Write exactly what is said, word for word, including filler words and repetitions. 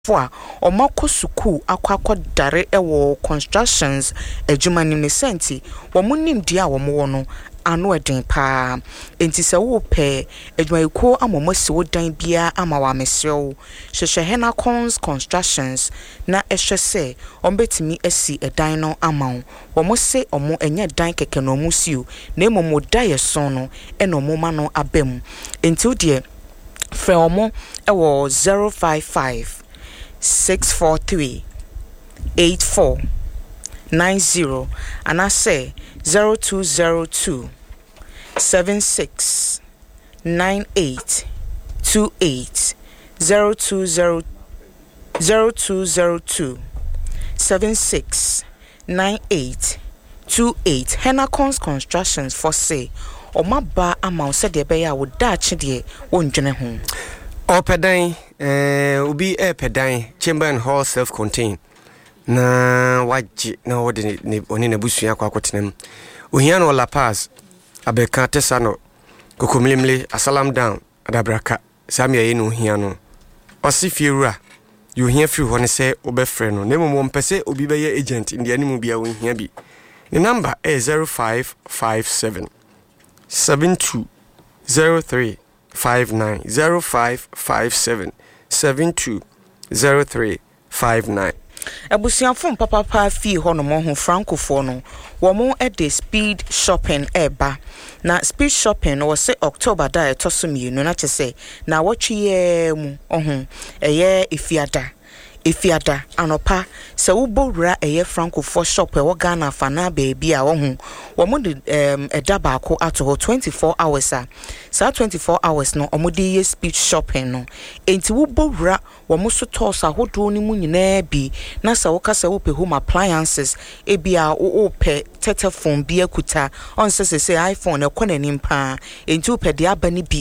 for omako suku akwakọ dare ewo constructions adwuma nim ne senti wo munim dia wo mo no ano eden pa enti se wo pe adwumayiko amomasi wo dan bia ama wa mesrew hwehwe hena cons constructions na ehwe se ombetimi asi edan no ama wo mo se omo enye dan keke no musio na emomo daye son no eno mo ma no abem enti wo de frɛ omo ewo zero five five six four three eight four nine zero and I say zero two zero two seven six nine eight two eight zero two zero zero two zero two seven six nine eight two eight Henacons Constructions for say o maba ama said de be ya wo da che de wondwene ho Opedan eh obi epedan chamber and hall self contained na waji na wode ne oni na busua kwa kwatenam ohia no La Paz abeka tesano kokomlemle asalam down adabraka samia ye no ohia no osifiewura you ohia free ho ne se obefre no nemmo mpese obi be ye agent ndi animu bia ohia bi the number is zero five five seven seven two zero three five nine zero five five seven seven two zero three five nine. Abusianfo papa pa fi ho no mo ho francofo no wo mo e de speed shopping eba na speed shopping no se October da e tosomi no na chese na wotwe mu ohun eye ifiada ifiada anopa se wo bowura eye francofo shop e wo Ghana fana baby a wo ho wo mo de um eda ba ko ato twenty-four hours a sa twenty-four hours no omo de ye speed shopping no enti wo bowura wo mo so toss ahodo ni mu nyina bi na sa wo ka se wo pe home appliances e bia wo pe telephone bi akuta on se se iPhone e kona nim pa enti wo pe de aba ni bi